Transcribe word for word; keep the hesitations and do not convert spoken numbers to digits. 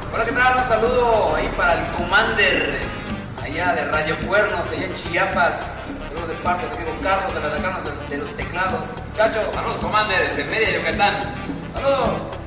Hola, ¿qué tal? Un saludo ahí para el Commander, allá de Radio Cuernos, allá en Chiapas. Saludos de parte de amigo Carlos de las Lacanas de, de los Teclados. Muchachos, saludos, Commander, desde Mérida, Yucatán. Saludos.